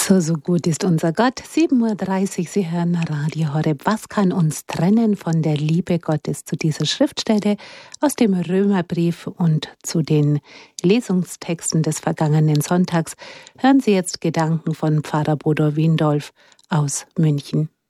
So gut ist unser Gott. 7:30 Uhr, Sie hören Radio Horeb. Was kann uns trennen von der Liebe Gottes? Zu dieser Schriftstelle aus dem Römerbrief und zu den Lesungstexten des vergangenen Sonntags hören Sie jetzt Gedanken von Pfarrer Bodo Windolf aus München.